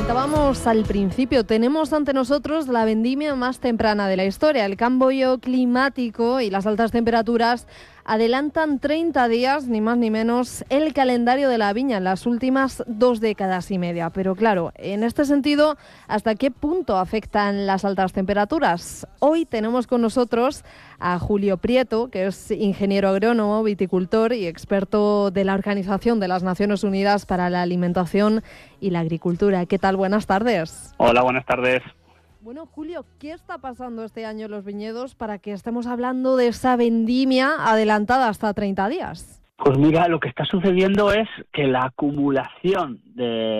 comentábamos al principio, tenemos ante nosotros la vendimia más temprana de la historia. El cambio climático y las altas temperaturas adelantan 30 días, ni más ni menos, el calendario de la viña en las últimas 2 décadas y media. Pero claro, en este sentido, ¿hasta qué punto afectan las altas temperaturas? Hoy tenemos con nosotros a Julio Prieto, que es ingeniero agrónomo, viticultor y experto de la Organización de las Naciones Unidas para la Alimentación y la Agricultura. ¿Qué tal? Buenas tardes. Hola, buenas tardes. Bueno, Julio, ¿qué está pasando este año en los viñedos para que estemos hablando de esa vendimia adelantada hasta 30 días? Pues mira, lo que está sucediendo es que la acumulación de